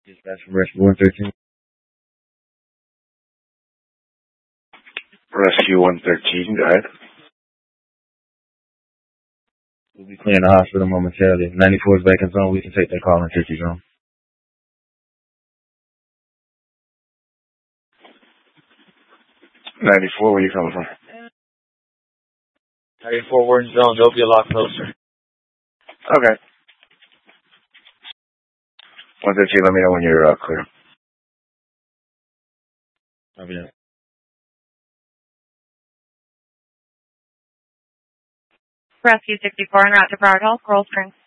Dispatch from Rescue 113. Rescue 113, go ahead. We'll be clearing the hospital momentarily. 94 is vacant zone. We can take that call in 50 zone. 94, where you coming from? 94, we're in zone. They'll be a lot closer. Okay. 113, let me know when you're clear. I'll be there. Rescue 64 en route to Broward Health, Coral Springs.